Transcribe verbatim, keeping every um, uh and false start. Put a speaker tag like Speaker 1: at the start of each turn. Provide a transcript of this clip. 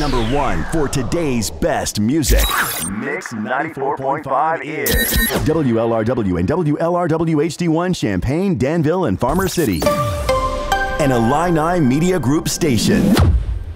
Speaker 1: number one for today's best music. Mix ninety-four point five is W L R W and W L R W H D one Champaign, Danville, and Farmer City. An Illini Media Group station.